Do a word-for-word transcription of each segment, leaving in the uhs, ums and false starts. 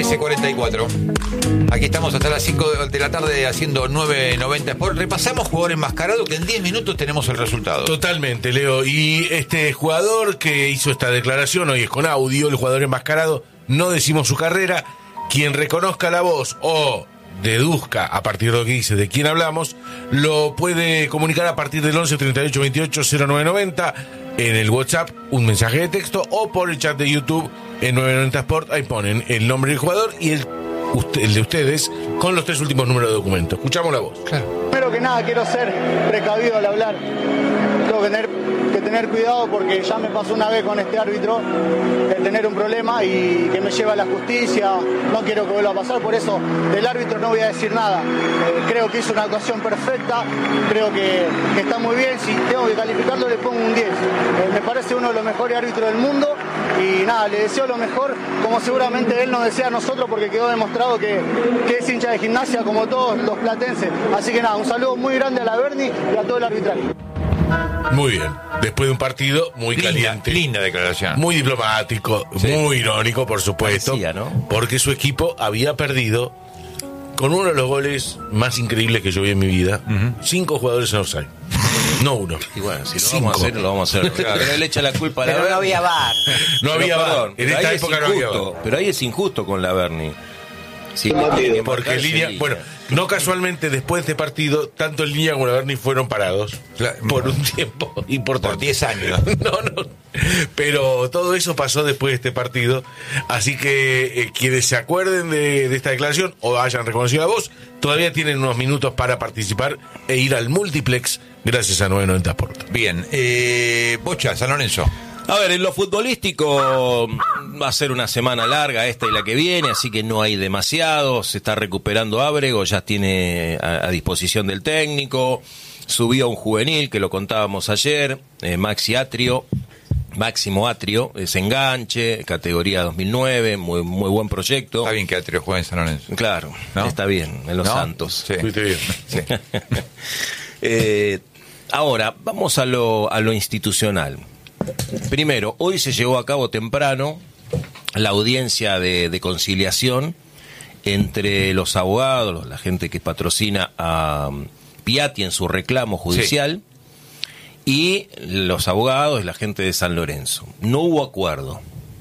trece cuarenta y cuatro. Aquí estamos hasta las cinco de la tarde haciendo nueve noventa Sport. Repasamos jugador enmascarado que en diez minutos tenemos el resultado. Totalmente, Leo. Y este jugador que hizo esta declaración, hoy es con audio, el jugador enmascarado, no decimos su carrera. Quien reconozca la voz o deduzca a partir de lo que dice de quién hablamos, lo puede comunicar a partir del once treinta y ocho veintiocho cero nueve noventa en el WhatsApp, un mensaje de texto o por el chat de YouTube en nueve noventa Sport. Ahí ponen el nombre del jugador y el, el de ustedes con los tres últimos números de documento. Escuchamos la voz. Claro. Primero que nada quiero ser precavido al hablar. Tengo que tener, que tener cuidado porque ya me pasó una vez con este árbitro el tener un problema y que me lleva a la justicia. No quiero que vuelva a pasar, por eso del árbitro no voy a decir nada. Eh, creo que hizo una actuación perfecta, creo que, que está muy bien. Si tengo que calificarlo le pongo un diez. Eh, me parece uno de los mejores árbitros del mundo y nada, le deseo lo mejor, como seguramente él nos desea a nosotros porque quedó demostrado que, que es hincha de Gimnasia como todos los platenses. Así que nada, un saludo muy grande a la Berni y a todo el arbitraje. Muy bien, después de un partido muy linda, caliente. Linda declaración. Muy diplomático, sí. Muy irónico, por supuesto. Parecía, ¿no? Porque su equipo había perdido con uno de los goles más increíbles que yo vi en mi vida. Uh-huh. Cinco jugadores en offside. No uno. Y bueno, si lo Cinco. vamos a hacer, lo vamos a hacer. Claro. Pero él echa la culpa a la Pero Berni. no había V A R. No había V A R. En esta época no había V A R. Pero ahí es injusto con la Berni. Sí, porque en línea, bueno, no casualmente después de este partido, tanto el Línea como la Berni fueron parados claro, por un tiempo importante. Por diez años. No, no. Pero todo eso pasó después de este partido. Así que eh, quienes se acuerden de, de esta declaración o hayan reconocido la voz, todavía tienen unos minutos para participar e ir al multiplex gracias a nueve noventa Sport. Bien, eh, Bocha, San Lorenzo. A ver, en lo futbolístico va a ser una semana larga esta y la que viene, así que no hay demasiado. Se está recuperando Ábrego, ya tiene a, a disposición del técnico. Subió un juvenil, que lo contábamos ayer, eh, Maxi Atrio, Máximo Atrio, es enganche, categoría dos mil nueve, muy muy buen proyecto. Está bien que Atrio juegue en San Lorenzo. Claro, ¿no? Está bien, en Los ¿No? Santos. Sí. Fuiste bien. Sí. eh, ahora, vamos a lo, a lo institucional. Primero, hoy se llevó a cabo temprano la audiencia de, de conciliación entre los abogados, la gente que patrocina a Piatti en su reclamo judicial, sí. y los abogados, la gente de San Lorenzo. No hubo acuerdo.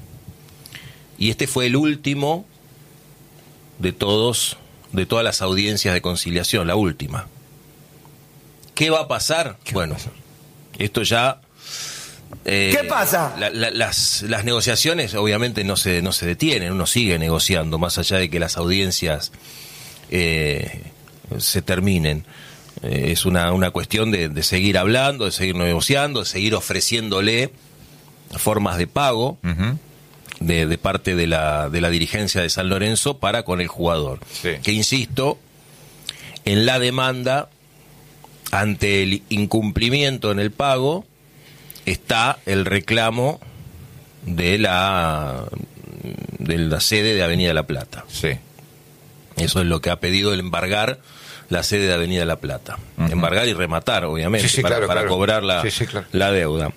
Y este fue el último de todos, de todas las audiencias de conciliación, la última. ¿Qué va a pasar? Bueno, va a pasar? Esto ya... Eh, ¿Qué pasa? La, la, las, las negociaciones obviamente no se, no se detienen, uno sigue negociando, más allá de que las audiencias eh, se terminen. Eh, es una, una cuestión de, de seguir hablando, de seguir negociando, de seguir ofreciéndole formas de pago uh-huh. de, de parte de la, de la dirigencia de San Lorenzo para con el jugador. Sí. Que insisto, en la demanda, ante el incumplimiento en el pago, está el reclamo de la de la sede de Avenida La Plata. Sí. Eso es lo que ha pedido el embargar la sede de Avenida La Plata. Uh-huh. Embargar y rematar, obviamente, sí, sí, para, claro, para claro. cobrar la, sí, sí, claro. la deuda.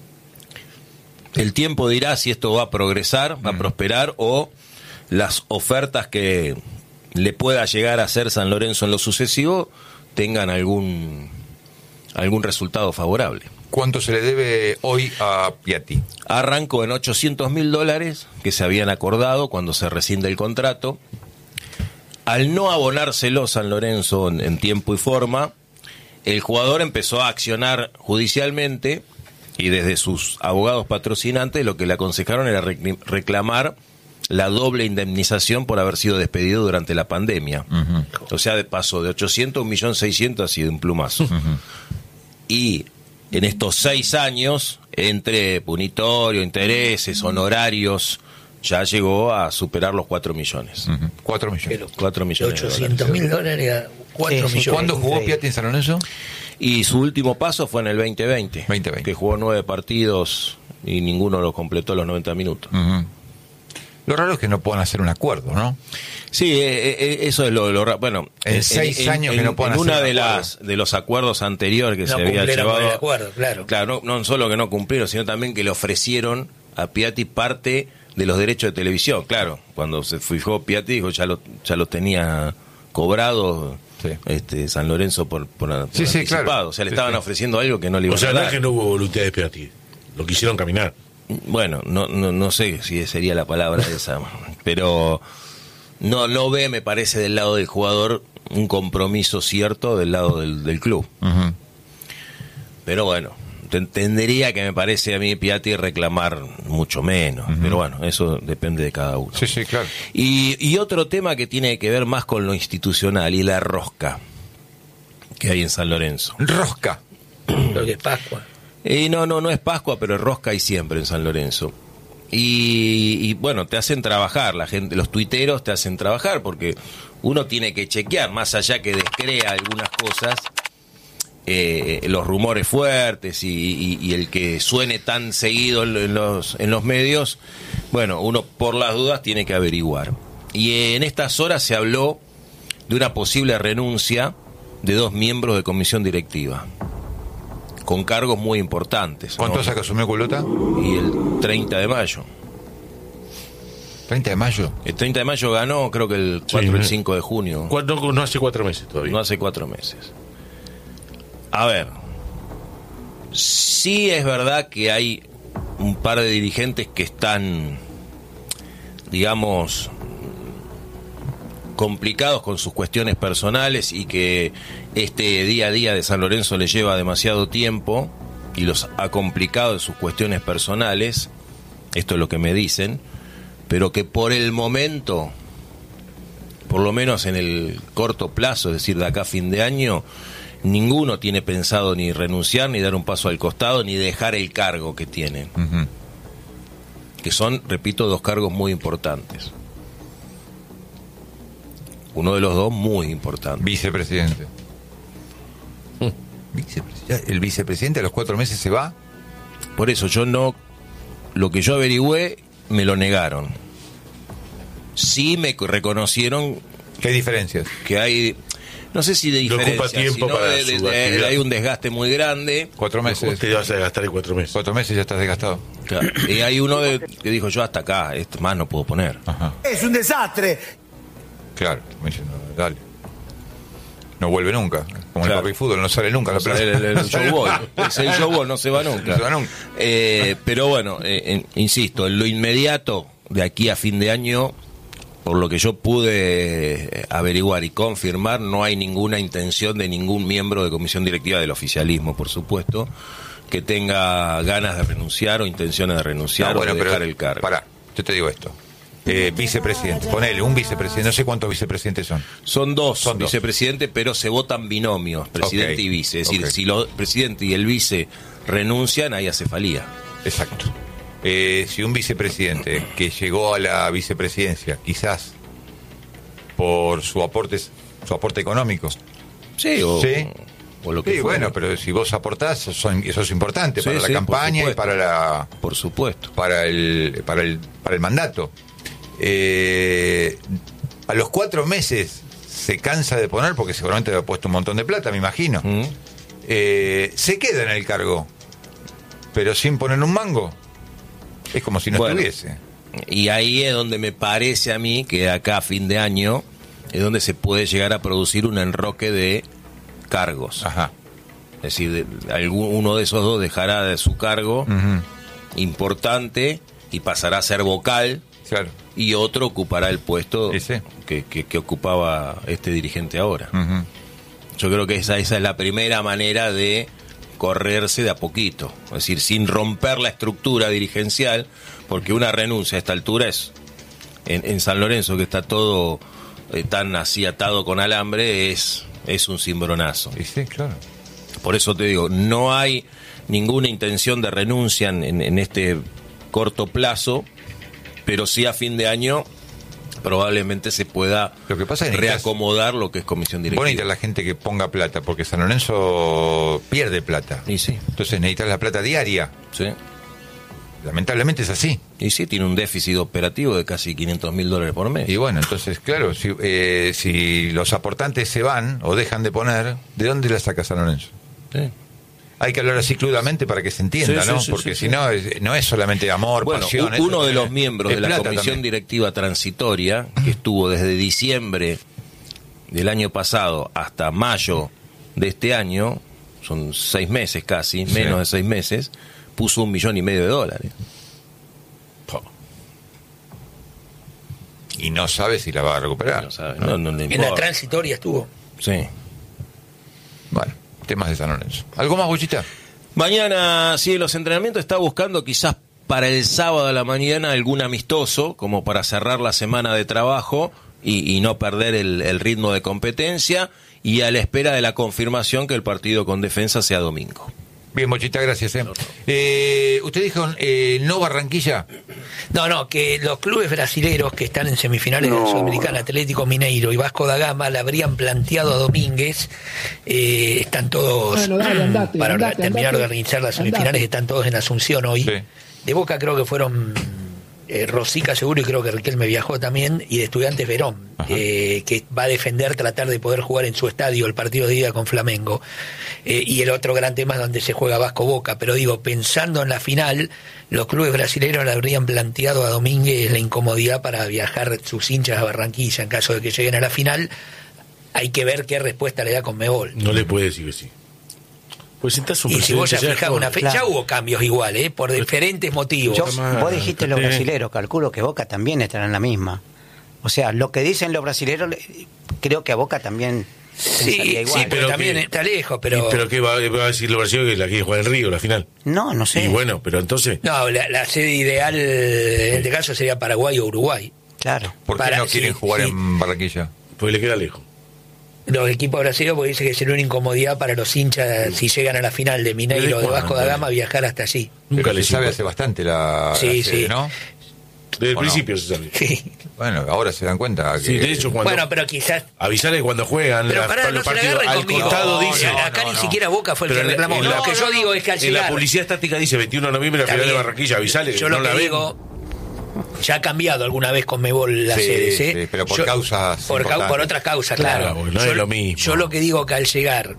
El tiempo dirá si esto va a progresar, va uh-huh. a prosperar, o las ofertas que le pueda llegar a hacer San Lorenzo en lo sucesivo tengan algún algún resultado favorable. ¿Cuánto se le debe hoy a Piatti? Arrancó en ochocientos mil dólares que se habían acordado cuando se rescinde el contrato. Al no abonárselo San Lorenzo en, en tiempo y forma, el jugador empezó a accionar judicialmente y desde sus abogados patrocinantes lo que le aconsejaron era reclamar la doble indemnización por haber sido despedido durante la pandemia. Uh-huh. O sea, de paso de ochocientos a un millón seiscientos ha sido un plumazo. Uh-huh. Y en estos seis años, entre punitorio, intereses, honorarios, ya llegó a superar los cuatro millones. Uh-huh. Cuatro millones. Cuatro millones. ochocientos mil dólares a cuatro sí, millones. ¿Cuándo jugó Piatti en San Lorenzo? Y su último paso fue en el veinte veinte, veinte veinte. Que jugó nueve partidos y ninguno los completó los noventa minutos. Uh-huh. Lo raro es que no puedan hacer un acuerdo, ¿no? Sí, eh, eh, eso es lo, lo raro. Bueno, en, en seis en, años en, que no puedan en hacer una un de acuerdo. las de los acuerdos anteriores que no se había llevado. El acuerdo, claro. Claro, no, no solo que no cumplieron, sino también que le ofrecieron a Piatti parte de los derechos de televisión. Claro, cuando se fijó Piatti, dijo, ya lo, ya lo tenía cobrado sí. este San Lorenzo por, por, por sí, sí, anticipado. Claro. O sea, le sí, estaban sí. ofreciendo algo que no le iban o sea, a dar. O sea, no es que no hubo voluntad de Piatti, lo quisieron caminar. Bueno, no, no, no sé si sería la palabra esa, pero no, no ve, me parece, del lado del jugador un compromiso cierto del lado del, del club. Uh-huh. Pero bueno, tendría que, me parece a mí, Piatti reclamar mucho menos. Uh-huh. Pero bueno, eso depende de cada uno. Sí, sí, claro. Y, y otro tema que tiene que ver más con lo institucional y la rosca que hay en San Lorenzo. Rosca. Lo que es Pascua. Y no, no, no es Pascua, pero rosca hay siempre en San Lorenzo. Y, y bueno, te hacen trabajar, la gente, los tuiteros te hacen trabajar, porque uno tiene que chequear, más allá que descrea algunas cosas, eh, los rumores fuertes y, y, y el que suene tan seguido en los, en los medios, bueno, uno por las dudas tiene que averiguar. Y en estas horas se habló de una posible renuncia de dos miembros de comisión directiva, con cargos muy importantes. ¿Cuánto ¿no? hace que asumió Culota? Y el treinta de mayo. ¿treinta de mayo? El treinta de mayo ganó, creo que el cuatro o sí, el cinco de junio. No, no hace cuatro meses todavía. No hace cuatro meses. A ver, sí es verdad que hay un par de dirigentes que están, digamos, complicados con sus cuestiones personales y que este día a día de San Lorenzo le lleva demasiado tiempo y los ha complicado en sus cuestiones personales, esto es lo que me dicen, pero que por el momento, por lo menos en el corto plazo, es decir, de acá a fin de año, ninguno tiene pensado ni renunciar, ni dar un paso al costado, ni dejar el cargo que tienen, uh-huh. que son, repito, dos cargos muy importantes. Uno de los dos muy importante. Vicepresidente. Mm. Vicepresidente. ¿El vicepresidente a los cuatro meses se va? Por eso yo no... Lo que yo averigüé, me lo negaron. Sí me reconocieron... ¿Qué diferencias? Que hay... No sé si de diferencias, tiempo sino para de, de, de, de, hay un desgaste muy grande. Cuatro meses. ¿Cómo te vas a desgastar en cuatro meses? Cuatro meses ya estás desgastado. Claro. Y hay uno de, que dijo, yo hasta acá, esto más no puedo poner. Ajá. Es un desastre. Claro, me dicen, no, dale. No vuelve nunca. Como claro. el papi fútbol, no sale nunca. No sale el, el, el showball. Es el showball, no se va nunca. No se va nunca. Eh, pero bueno, eh, eh, insisto, en lo inmediato, de aquí a fin de año, por lo que yo pude averiguar y confirmar, no hay ninguna intención de ningún miembro de comisión directiva del oficialismo, por supuesto, que tenga ganas de renunciar o intenciones de renunciar no, bueno, o de dejar pero, el cargo. Pará, yo te digo esto. Eh, vicepresidente, ponele un vicepresidente, no sé cuántos vicepresidentes son. Son dos son vicepresidentes, dos. Pero se votan binomios, presidente okay. y vice. Es decir, okay. si el presidente y el vice renuncian, hay acefalía. Exacto. Eh, si un vicepresidente que llegó a la vicepresidencia, quizás por su aporte, su aporte económico. Sí, o, ¿sí? o lo que sí, fuera. bueno, pero si vos aportás, son, eso es importante sí, para sí, la campaña y para la... Por supuesto. Para el, para el, para el mandato. Eh, a los cuatro meses se cansa de poner, porque seguramente ha puesto un montón de plata, me imagino. Mm. Eh, se queda en el cargo, pero sin poner un mango. Es como si no bueno, estuviese. Y ahí es donde me parece a mí que acá a fin de año es donde se puede llegar a producir un enroque de cargos. Ajá. Es decir, de, algún, uno de esos dos dejará de su cargo uh-huh. importante y pasará a ser vocal. Claro. Y otro ocupará el puesto ¿sí? que, que, que ocupaba este dirigente ahora. Uh-huh. Yo creo que esa, esa es la primera manera de correrse de a poquito, es decir, sin romper la estructura dirigencial, porque una renuncia a esta altura es, en, en San Lorenzo, que está todo eh, tan así atado con alambre, es, es un cimbronazo. Sí, sí, claro. Por eso te digo, no hay ninguna intención de renuncia en, en este corto plazo, pero sí a fin de año probablemente se pueda lo que pasa es que reacomodar lo que es comisión directiva. Bonita la gente que ponga plata, porque San Lorenzo pierde plata. Y sí. Entonces necesitas la plata diaria. Sí. Lamentablemente es así. Y sí, tiene un déficit operativo de casi quinientos mil dólares por mes. Y bueno, entonces, claro, si, eh, si los aportantes se van o dejan de poner, ¿de dónde la saca San Lorenzo? Sí. hay que hablar así crudamente para que se entienda, Sí, ¿no? sí, sí, Porque sí, si sí. no, es- no es solamente amor, Bueno, pasión. u- es- uno de es- los miembros es de la plata Comisión también. Directiva Transitoria, que estuvo desde diciembre del año pasado hasta mayo de este año, son seis meses casi, Sí. menos de seis meses, puso un millón y medio de dólares. Y no sabe si la va a recuperar. No sabe, no, no le En la importa. transitoria estuvo. Sí. Bueno, temas de San Lorenzo. ¿Algo más, Buchita? Mañana, sí, los entrenamientos está buscando quizás para el sábado a la mañana algún amistoso, como para cerrar la semana de trabajo y, y no perder el, el ritmo de competencia, y a la espera de la confirmación que el partido con Defensa sea domingo. Bien, Bochita, gracias. Eh. Eh, usted dijo, eh, no Barranquilla. No, no, que los clubes brasileros que están en semifinales de la Sudamericana, Atlético Mineiro y Vasco da Gama, le habrían planteado a Domínguez, eh, están todos, Bueno, dale, andate, para andate, terminar andate, de organizar las semifinales, andate. están todos en Asunción hoy. Sí. De Boca creo que fueron eh, Rosica seguro, y creo que Riquelme viajó también, y de Estudiantes Verón, eh, que va a defender, tratar de poder jugar en su estadio el partido de ida con Flamengo. Eh, y el otro gran tema es donde se juega Vasco Boca, pero digo, pensando en la final, los clubes brasileños le habrían planteado a Domínguez la incomodidad para viajar sus hinchas a Barranquilla en caso de que lleguen a la final. Hay que ver qué respuesta le da Conmebol. No le puede decir que sí. Pues estás un Y si vos ya presidente, fijás ya- una fecha, Claro. hubo cambios igual, ¿eh? Por diferentes motivos. Yo- Tomás, vos dijiste los sí. brasileros, calculo que Boca también estará en la misma. O sea, lo que dicen los brasileros, le- creo que a Boca también Sí, pensaría igual. sí, pero, pero también que- está lejos, ¿Y pero... ¿Pero qué va, va a decir los brasileños que la quiere jugar en Río, la final? No, no sé. Y bueno, pero entonces... No, la, la sede ideal en este caso sería Paraguay o Uruguay. Claro. ¿Por qué Para- no quieren sí, jugar sí. en Barranquilla? Pues le queda lejos. Los equipos brasileños, porque dice que sería una incomodidad para los hinchas si llegan a la final de Mineiro ¿Desde o de Vasco da cuándo? Gama viajar hasta allí. Nunca Pero le se sabe hicimos. hace bastante la, Sí, la sede, sí. ¿no? Desde el ¿O no? principio se sabe. Sí. Bueno, ahora se dan cuenta que... Sí, de hecho, cuando... Bueno, pero quizás... Avisarle cuando juegan Pero la- pará, los no se la partidos. agarren Al conmigo. costado No, dice... no, acá ni siquiera Boca fue el que en la- reclamó. en la- Lo que yo digo es que al En la llegar... publicidad estática dice veintiuno de noviembre, la Está final de bien. Barranquilla, avisale. Yo no lo la que ven. digo, ya ha cambiado alguna vez con Mebol las Sí, sedes, ¿eh? sí, pero por Yo- causas por, cau- importantes. por otras causas, Claro, claro. porque no yo, es lo mismo. Yo lo que digo que al llegar,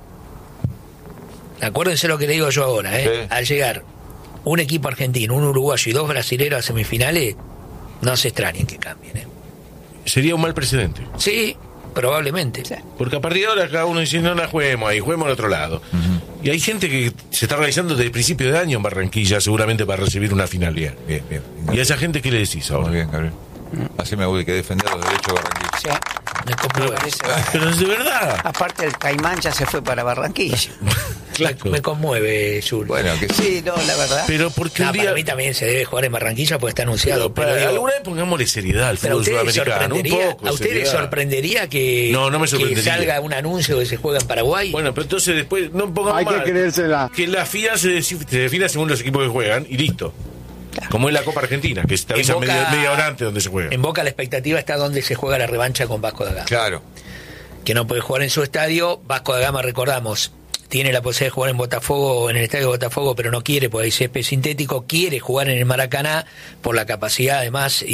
acuérdense lo que le digo yo ahora, ¿eh? Sí. Al llegar un equipo argentino, un uruguayo y dos brasileros a semifinales, no se extrañen que cambien, ¿eh? Sería un mal precedente. Sí, probablemente. Porque a partir de ahora cada uno dice, no la juguemos ahí, juguemos al otro lado. Y hay gente que se está realizando desde el principio de año en Barranquilla, seguramente para recibir una final. Bien, bien, bien. ¿Y a esa gente qué le decís ahora? Muy bien, Gabriel. Así me voy, que defender los derechos de Barranquilla. Sí. Me conmueve. Pero es de verdad. Aparte, el Caimán ya se fue para Barranquilla. Claro. Me conmueve, Jules. Bueno, que Sí, no, la verdad. Pero porque No, un día... para mí también se debe jugar en Barranquilla porque está anunciado. Pero, Pero, para- digo, alguna vez pongámosle seriedad al pero a fútbol ustedes, sudamericano. Un sorprendería, poco. ¿a ustedes les seriedad. sorprendería que, No, no me que sorprendería. salga un anuncio que se juega en Paraguay? Bueno, pero entonces después no pongamos Hay que mal. creérsela. Que la F I A se, deci- se defina según los equipos que juegan y listo. Como es la Copa Argentina, que se te En avisa Boca- media, media hora antes donde se juega. En Boca la expectativa está donde se juega la revancha con Vasco da Gama. claro. Que no puede jugar en su estadio. Vasco da Gama, recordamos, tiene la posibilidad de jugar en Botafogo, en el estadio de Botafogo, pero no quiere porque hay césped sintético. Quiere jugar en el Maracaná por la capacidad además.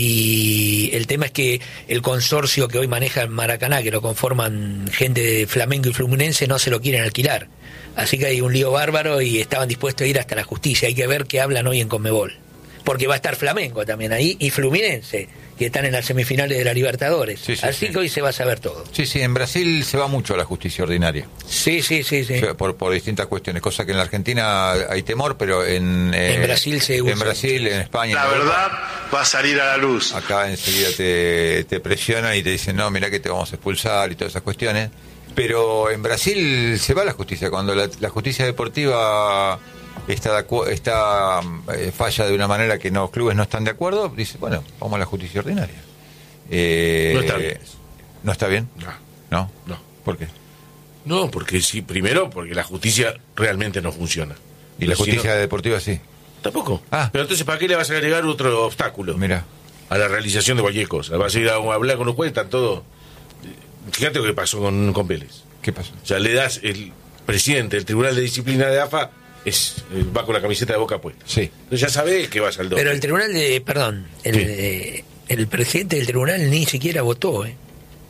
Y el tema es que el consorcio que hoy maneja el Maracaná, que lo conforman gente de Flamengo y Fluminense, no se lo quieren alquilar. Así que hay un lío bárbaro y estaban dispuestos a ir hasta la justicia. Hay que ver qué hablan hoy en Conmebol. Porque va a estar Flamengo también ahí y Fluminense, que están en las semifinales de la Libertadores. Sí, sí, Así sí. que hoy se va a saber todo. Sí, sí, en Brasil se va mucho a la justicia ordinaria. Sí, sí, sí, sí. O sea, Por, por distintas cuestiones, cosa que en la Argentina hay temor, pero en... eh, En Brasil se usa. En Brasil, en España... La en Europa, verdad va a salir a la luz. acá enseguida te, te presionan y te dicen, no, mirá que te vamos a expulsar y todas esas cuestiones. Pero en Brasil se va a la justicia. Cuando la, la justicia deportiva está, de acu- está eh, falla de una manera que los clubes no están de acuerdo, dice, bueno, vamos a la justicia ordinaria. Eh, No está bien. ¿No está bien? No. ¿No? No. ¿Por qué? No, porque sí, primero, porque la justicia realmente no funciona. Y la Pero si justicia no- deportiva sí. Tampoco. Ah. Pero entonces, ¿para qué le vas a agregar otro obstáculo? Mira. A la realización de cualquier cosa. Vas a ir a hablar con los jueces, están todos. Fíjate lo que pasó con, con Vélez. ¿Qué pasó? O sea, le das el presidente del Tribunal de Disciplina de A F A, es, eh, va con la camiseta de Boca puesta. Sí. Entonces ya sabés que vas al doble. Pero el tribunal de, perdón, el, Sí. eh, el presidente del tribunal ni siquiera votó, ¿eh?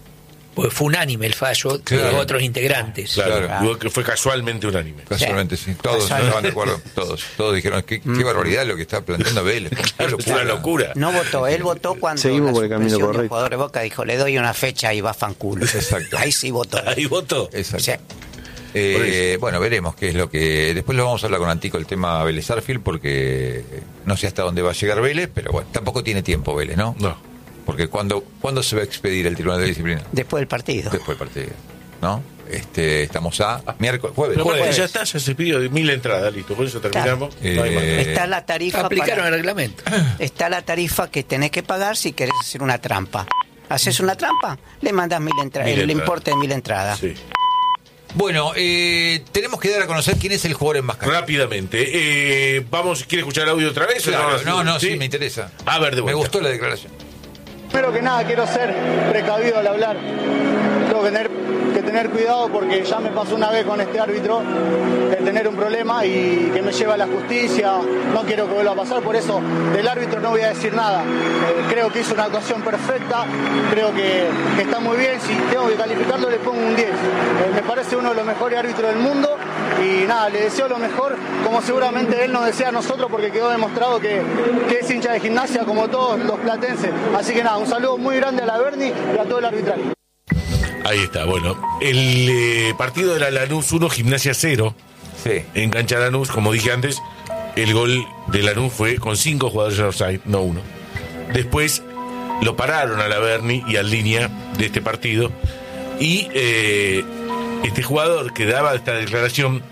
Porque fue unánime el fallo Claro. de los otros integrantes. Claro, Claro. digo que fue casualmente unánime. Casualmente, sí. Todos Casualmente. estaban de acuerdo. Todos. Todos dijeron, qué, qué barbaridad lo que está planteando Vélez. Qué Claro, es una locura. No votó, él votó cuando Seguimos la por el camino suspensión del correcto. jugador de Boca dijo, le doy una fecha y va fanculo. Exacto. Ahí sí votó. Ahí votó. Exacto. Sí. Eh, bueno, veremos qué es lo que... Después lo vamos a hablar con Antico el tema Vélez Arfield, porque no sé hasta dónde va a llegar Vélez, pero bueno, tampoco tiene tiempo Vélez, ¿no? No. Porque cuando ¿cuándo se va a expedir el Tribunal de Disciplina? Después del partido. Después del partido, ¿no? Este, estamos a miércoles, jueves. Pero bueno, Jueves. ya está, ya se pidió mil entradas, listo. Con eso terminamos. Claro. No hay más. Eh, Está la tarifa Aplicaron para- el reglamento. está la tarifa que tenés que pagar si querés hacer una trampa. ¿Haces una trampa? Le mandas mil entradas, Mil el entradas. importe de mil entradas. Sí. Bueno, eh, tenemos que dar a conocer quién es el jugador enmascarado. Rápidamente. Eh, vamos, ¿quiere escuchar el audio otra vez? o Claro, no, no, sí, ¿Sí? me interesa. A ver, de Me vuelta. gustó la declaración. Primero que nada quiero ser precavido al hablar. Tengo que tener, que tener cuidado porque ya me pasó una vez con este árbitro el tener un problema y que me lleva a la justicia. No quiero que vuelva a pasar, por eso del árbitro no voy a decir nada. Eh, creo que hizo una actuación perfecta, creo que, que está muy bien. Si tengo que calificarlo le pongo un diez. Eh, me parece uno de los mejores árbitros del mundo y nada, le deseo lo mejor, como seguramente él nos desea a nosotros porque quedó demostrado que, que es hincha de Gimnasia como todos los platenses. Así que nada, un saludo muy grande a la Berni y a todo el arbitral. Ahí está, bueno. El eh, partido de la Lanús uno, Gimnasia cero. Sí. En cancha Lanús, como dije antes, el gol de Lanús fue con cinco jugadores en offside, no uno. Después lo pararon a la Berni y al línea de este partido. Y eh, este jugador que daba esta declaración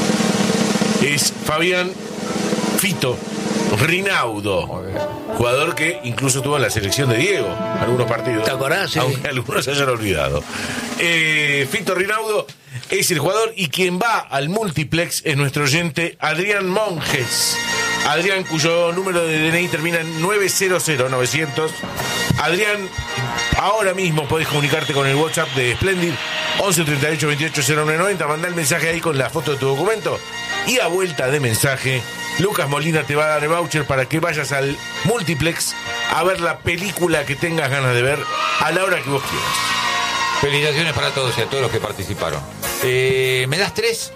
es Fabián Fito Rinaudo, jugador que incluso tuvo en la selección de Diego algunos partidos. ¿Te acordás? Sí. Aunque algunos se hayan olvidado. Eh, Fito Rinaudo es el jugador y quien va al multiplex es nuestro oyente Adrián Monjes. Adrián, cuyo número de D N I termina en nueve cero cero novecientos. Adrián, ahora mismo podés comunicarte con el WhatsApp de Splendid once treinta y ocho veintiocho cero nueve noventa. Mandá el mensaje ahí con la foto de tu documento. Y a vuelta de mensaje, Lucas Molina te va a dar el voucher para que vayas al multiplex a ver la película que tengas ganas de ver a la hora que vos quieras. Felicitaciones para todos y a todos los que participaron. Eh, ¿Me das tres?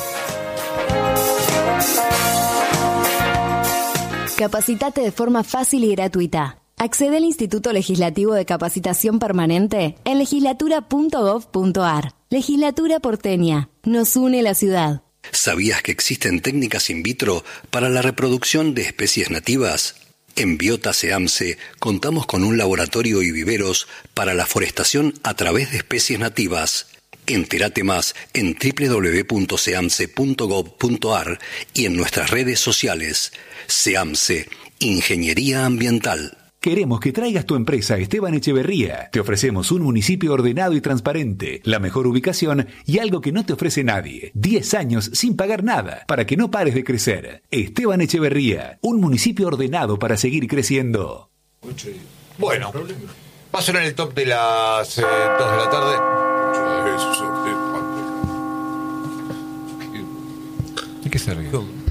Capacitate de forma fácil y gratuita. Accede al Instituto Legislativo de Capacitación Permanente en legislatura punto gov punto ar. Legislatura porteña. Nos une la ciudad. ¿Sabías que existen técnicas in vitro para la reproducción de especies nativas? En Biota SEAMSE contamos con un laboratorio y viveros para la forestación a través de especies nativas. Entérate más en doble u doble u doble u punto seamse punto gov punto ar y en nuestras redes sociales. SEAMSE, Ingeniería Ambiental. Queremos que traigas tu empresa a Esteban Echeverría. Te ofrecemos un municipio ordenado y transparente, la mejor ubicación y algo que no te ofrece nadie. diez años sin pagar nada, para que no pares de crecer. Esteban Echeverría, un municipio ordenado para seguir creciendo. Bueno, va a sonar el top de las eh, dos de la tarde. ¿De qué se ríe?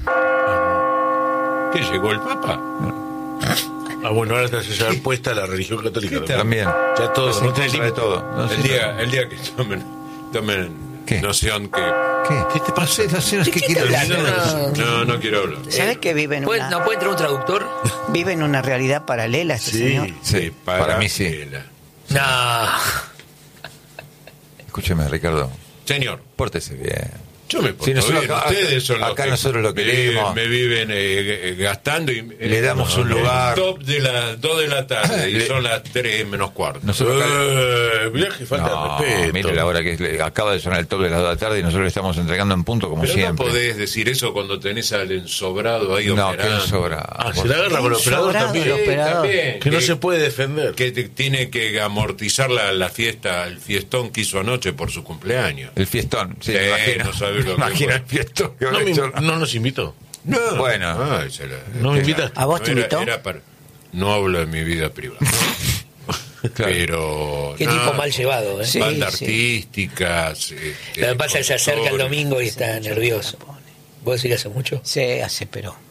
¿Qué llegó el Papa? Ah, bueno, ahora se ya puesta la religión católica. ¿Qué también? Ya todo, Los no intenta tiene de todo. No sé. El día, el día que tomen, tomen ¿Qué? noción que... ¿Qué? ¿Qué te pasa? No sé, no sé qué qué quieres te decir. hablas? No, no quiero hablar. ¿Sabes que vive en ¿Puede- una, ¿No puede entrar un traductor? vive en una realidad paralela este Sí. señor? Sí, para mí sí. No. Escúcheme, Ricardo. Señor, Pórtese bien. yo me Sí, porto nosotros bien. acá- Ustedes son los acá que nosotros lo me queremos. viven, me viven eh, eh, gastando y Le damos un el lugar. top de las dos de la tarde y Le- son las tres menos cuarto. Nosotros acá- Eh, mirá que falta No, de respeto. mire la hora que es- le- acaba de sonar el top de las dos de la tarde y nosotros le estamos entregando en punto como Pero siempre. no podés decir eso cuando tenés al ensobrado ahí No, que operando. sobra. Ah, se la agarra por el operador Sobrado también. el operador. también. Que no Que- se puede defender. Que te- tiene que amortizar la, la fiesta, el fiestón que hizo anoche por su cumpleaños. El fiestón, sí, Sí, me imagino. no sabés lo que Imagina fue. el fiestón que No, habrá me- hecho. no nos invitó. No. Bueno. Ay, se la- ¿No me era- invitaste? ¿A vos te era- invitó? era para- no hablo de mi vida privada. Claro. Pero. Qué no, tipo mal llevado, ¿eh? Sí, Banda sí. artísticas. este, Lo que pasa es que se acerca el conductores. domingo y está nervioso. ¿Vos decís que hace mucho? Se hace, pero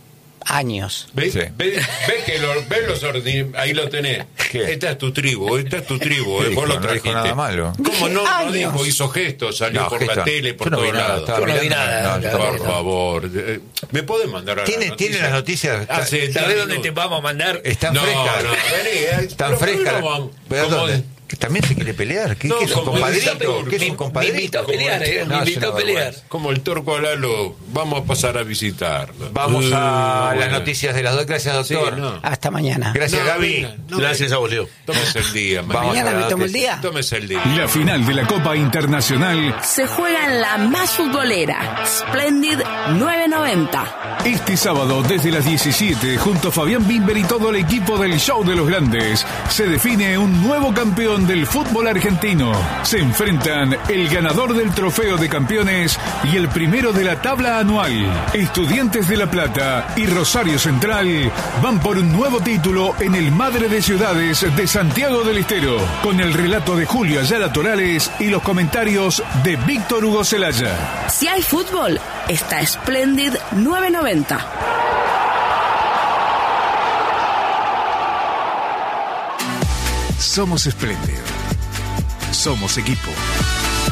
Años. ¿Ves Sí. ve, ve que lo, ve los ordi- ahí lo tenés? ¿Qué? Esta es tu tribu, esta es tu tribu. ¿Qué eh, vos dijo? lo No dijo trajiste. nada malo. ¿Cómo no? No Años. dijo, hizo gestos, salió No, por gesto. la tele, por Yo no vi todos nada, lados. estaba Yo no vi mirando, nada, no, la yo Por verdad. favor, eh, ¿me podés mandar a la ¿Tiene, noticia? tiene las noticias? Hace diez ¿Sabés dónde minutos. te vamos a mandar? Están No, frescas. no, vení, eh, Están pero frescas. ¿cómo vamos? ¿Pero ¿Cómo? dónde? ¿Que también se quiere pelear? ¿Qué, No, qué es un como compadrito? el- ¿Qué es me- un compadrito? me invitó a pelear, eh, me No, es invitó una a pelear. vergüenza. Como el Turco Alalo, vamos a pasar a visitarlo. Vamos a Uh, las bueno. noticias de las dos. Gracias, Sí, doctor. no. Hasta mañana. Gracias, No, Gaby. venga, no, Gracias a vos, Leo. Tómese el día, Vamos Mañana a la me tomo el noticia. día. Tómese el día. La final de la Copa Internacional Se juega en la más futbolera, Splendid nueve noventa. este sábado desde las diecisiete, junto a Fabián Bimber y todo el equipo del Show de los Grandes, se define un nuevo campeón del fútbol argentino. Se enfrentan el ganador del Trofeo de Campeones y el primero de la tabla anual. Estudiantes de La Plata y Rosario Central van por un nuevo título en el Madre de Ciudades de Santiago del Estero, con el relato de Julio Ayala Torales y los comentarios de Víctor Hugo Celaya. Si hay fútbol, está Splendid nueve noventa. Somos Espléndido. Somos equipo.